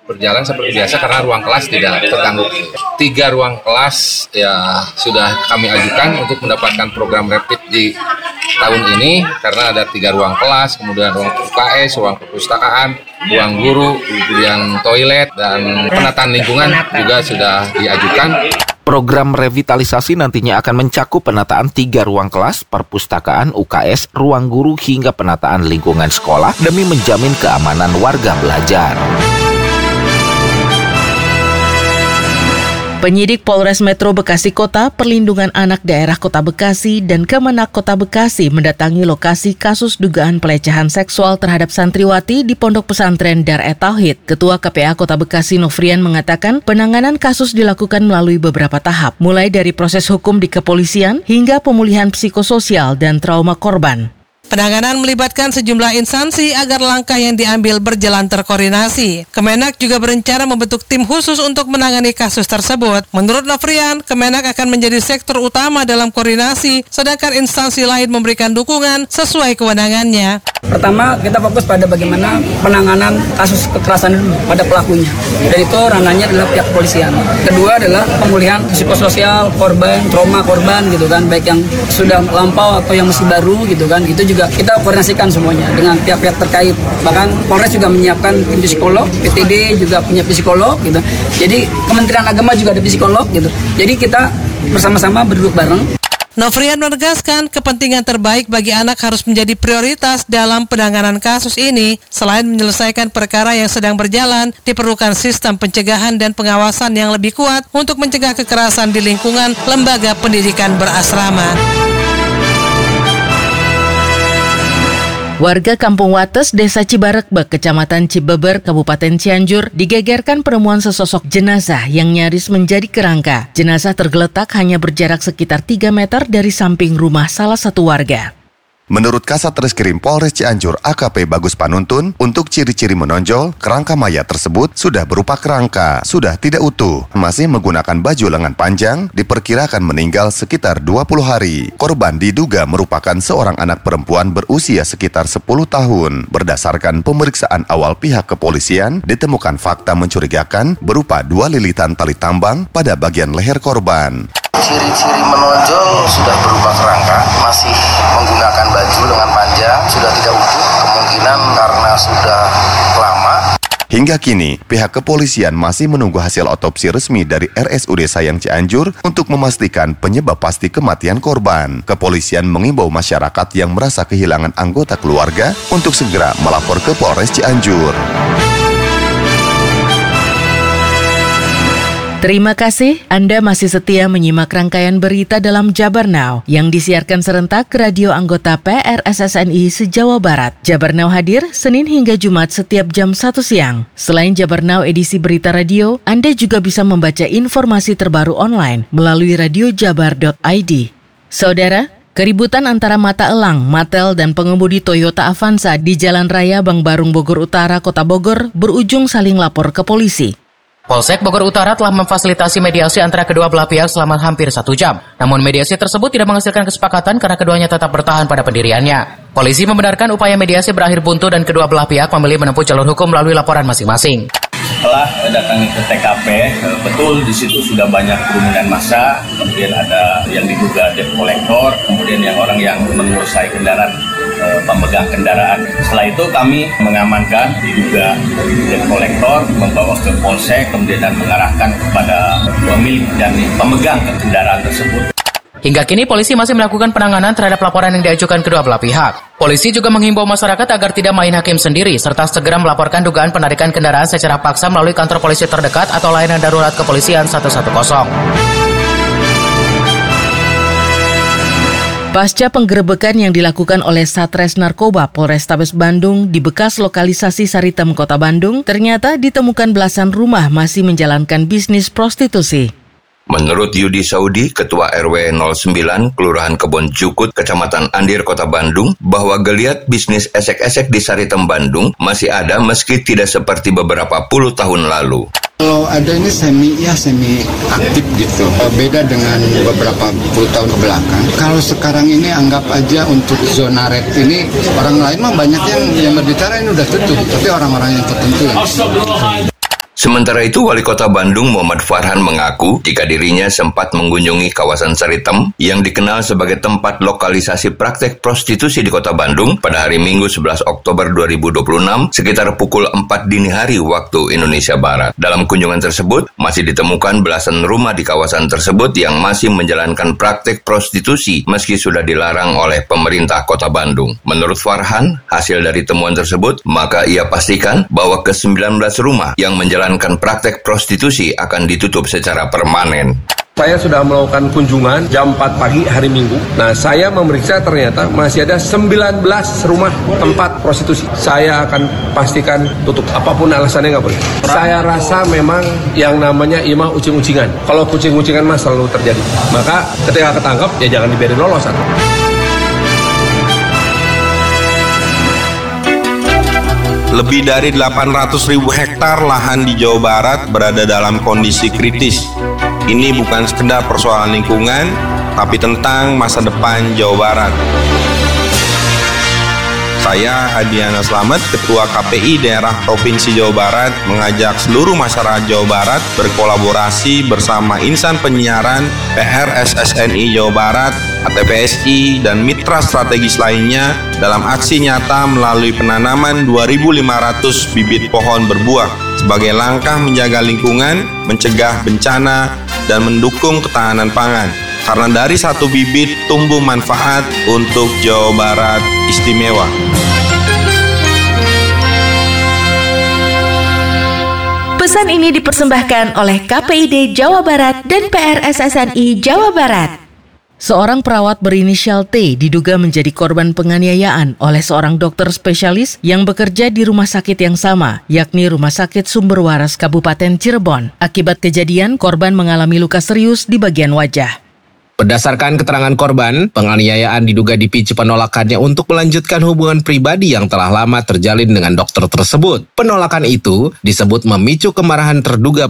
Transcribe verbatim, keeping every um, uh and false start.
berjalan seperti biasa karena ruang kelas tidak terganggu. Tiga ruang kelas ya sudah kami ajukan untuk mendapatkan program rapid di tahun ini karena ada tiga ruang kelas, kemudian ruang U K S, ruang perpustakaan, ruang guru, kemudian toilet dan penataan lingkungan juga sudah diajukan. Program revitalisasi nantinya akan mencakup penataan tiga ruang kelas, perpustakaan, U K S, ruang guru hingga penataan lingkungan sekolah demi menjamin keamanan warga belajar. Penyidik Polres Metro Bekasi Kota, Perlindungan Anak Daerah Kota Bekasi, dan Kemenak Kota Bekasi mendatangi lokasi kasus dugaan pelecehan seksual terhadap santriwati di Pondok Pesantren Dar-e-Tauhid. Ketua K P A Kota Bekasi Novrian mengatakan penanganan kasus dilakukan melalui beberapa tahap, mulai dari proses hukum di kepolisian hingga pemulihan psikososial dan trauma korban. Penanganan melibatkan sejumlah instansi agar langkah yang diambil berjalan terkoordinasi. Kemenak juga berencana membentuk tim khusus untuk menangani kasus tersebut. Menurut Novrian, Kemenak akan menjadi sektor utama dalam koordinasi, sedangkan instansi lain memberikan dukungan sesuai kewenangannya. Pertama, kita fokus pada bagaimana penanganan kasus kekerasan pada pelakunya. Dan itu ranahnya adalah pihak kepolisian. Kedua adalah pemulihan psikososial korban, trauma korban gitu kan, baik yang sudah lampau atau yang masih baru gitu kan. Itu juga kita koordinasikan semuanya dengan pihak-pihak terkait. Bahkan Polres juga menyiapkan tim psikolog, P T D juga punya psikolog gitu. Jadi Kementerian Agama juga ada psikolog gitu. Jadi kita bersama-sama berduduk bareng. Novrian menegaskan kepentingan terbaik bagi anak harus menjadi prioritas dalam penanganan kasus ini. Selain menyelesaikan perkara yang sedang berjalan, diperlukan sistem pencegahan dan pengawasan yang lebih kuat untuk mencegah kekerasan di lingkungan lembaga pendidikan berasrama. Warga Kampung Wates, Desa Cibarekbek, Kecamatan Cibeber, Kabupaten Cianjur, digegerkan penemuan sesosok jenazah yang nyaris menjadi kerangka. Jenazah tergeletak hanya berjarak sekitar tiga meter dari samping rumah salah satu warga. Menurut Kasat Reskrim Polres Cianjur A K P Bagus Panuntun, untuk ciri-ciri menonjol, kerangka mayat tersebut sudah berupa kerangka, sudah tidak utuh, masih menggunakan baju lengan panjang, diperkirakan meninggal sekitar dua puluh hari. Korban diduga merupakan seorang anak perempuan berusia sekitar sepuluh tahun. Berdasarkan pemeriksaan awal pihak kepolisian, ditemukan fakta mencurigakan berupa dua lilitan tali tambang pada bagian leher korban. Ciri-ciri menonjol sudah berupa kerangka, masih menggunakan baju lengan panjang, sudah tidak utuh, kemungkinan karena sudah lama. Hingga kini, pihak kepolisian masih menunggu hasil otopsi resmi dari R S U D Sayang Cianjur untuk memastikan penyebab pasti kematian korban. Kepolisian mengimbau masyarakat yang merasa kehilangan anggota keluarga untuk segera melapor ke Polres Cianjur. Terima kasih Anda masih setia menyimak rangkaian berita dalam Jabar Now yang disiarkan serentak ke radio anggota P R S S N I se-Jawa Barat. Jabar Now hadir Senin hingga Jumat setiap jam satu siang. Selain Jabar Now edisi berita radio, Anda juga bisa membaca informasi terbaru online melalui radio jabar dot i d. Saudara, keributan antara Mata Elang, Matel, dan pengemudi Toyota Avanza di Jalan Raya Bang Barung Bogor Utara, Kota Bogor berujung saling lapor ke polisi. Polsek Bogor Utara telah memfasilitasi mediasi antara kedua belah pihak selama hampir satu jam. Namun mediasi tersebut tidak menghasilkan kesepakatan karena keduanya tetap bertahan pada pendiriannya. Polisi membenarkan upaya mediasi berakhir buntu dan kedua belah pihak memilih menempuh jalur hukum melalui laporan masing-masing. Setelah datang ke T K P, betul di situ sudah banyak kerumunan massa, kemudian ada yang diduga debt collector, kemudian yang orang yang menguasai kendaraan, pemegang kendaraan. Setelah itu kami mengamankan diduga debt collector, membawa ke polsek, kemudian dan mengarahkan kepada pemilik dan pemegang kendaraan tersebut. Hingga kini polisi masih melakukan penanganan terhadap laporan yang diajukan kedua belah pihak. Polisi juga menghimbau masyarakat agar tidak main hakim sendiri, serta segera melaporkan dugaan penarikan kendaraan secara paksa melalui kantor polisi terdekat atau layanan darurat kepolisian satu satu nol. Pasca penggerebekan yang dilakukan oleh Satres Narkoba Polrestabes Bandung di bekas lokalisasi Saritem Kota Bandung, ternyata ditemukan belasan rumah masih menjalankan bisnis prostitusi. Menurut Yudi Saudi, Ketua R W nol sembilan, Kelurahan Kebon Jukut, Kecamatan Andir, Kota Bandung, bahwa geliat bisnis esek-esek di Saritem Bandung masih ada meski tidak seperti beberapa puluh tahun lalu. Kalau ada ini semi ya semi aktif gitu, beda dengan beberapa puluh tahun ke belakang. Kalau sekarang ini anggap aja untuk zona red ini, orang lain mah banyak yang yang berbicara ini udah tutup, tapi orang-orang yang tertentu yang Sementara itu, Wali Kota Bandung Muhammad Farhan mengaku jika dirinya sempat mengunjungi kawasan Saritem yang dikenal sebagai tempat lokalisasi praktek prostitusi di Kota Bandung pada hari Minggu sebelas Oktober dua ribu dua puluh enam sekitar pukul empat dini hari waktu Indonesia Barat. Dalam kunjungan tersebut, masih ditemukan belasan rumah di kawasan tersebut yang masih menjalankan praktek prostitusi meski sudah dilarang oleh pemerintah Kota Bandung. Menurut Farhan, hasil dari temuan tersebut, maka ia pastikan bahwa ke sembilan belas rumah yang menjalankan menjalankan praktek prostitusi akan ditutup secara permanen. Saya sudah melakukan kunjungan jam empat pagi hari Minggu. Nah, saya memeriksa ternyata masih ada sembilan belas rumah tempat prostitusi. Saya akan pastikan tutup. Apapun alasannya nggak boleh. Saya rasa memang yang namanya imah ucing-ucingan. Kalau kucing-ucingan mah selalu terjadi. Maka ketika ketangkep, ya jangan dibiarin lolos. Lebih dari delapan ratus ribu hektar lahan di Jawa Barat berada dalam kondisi kritis. Ini bukan sekedar persoalan lingkungan, tapi tentang masa depan Jawa Barat. Saya, Adiana Slamet, Ketua K P I Daerah Provinsi Jawa Barat, mengajak seluruh masyarakat Jawa Barat berkolaborasi bersama insan penyiaran, P R S S N I Jawa Barat, A T P S I, dan mitra strategis lainnya dalam aksi nyata melalui penanaman dua ribu lima ratus bibit pohon berbuah sebagai langkah menjaga lingkungan, mencegah bencana, dan mendukung ketahanan pangan. Karena dari satu bibit tumbuh manfaat untuk Jawa Barat istimewa. Pesan ini dipersembahkan oleh K P I D Jawa Barat dan P R S S N I Jawa Barat. Seorang perawat berinisial T diduga menjadi korban penganiayaan oleh seorang dokter spesialis yang bekerja di rumah sakit yang sama, yakni Rumah Sakit Sumber Waras Kabupaten Cirebon. Akibat kejadian, korban mengalami luka serius di bagian wajah. Berdasarkan keterangan korban, penganiayaan diduga dipicu penolakannya untuk melanjutkan hubungan pribadi yang telah lama terjalin dengan dokter tersebut. Penolakan itu disebut memicu kemarahan terduga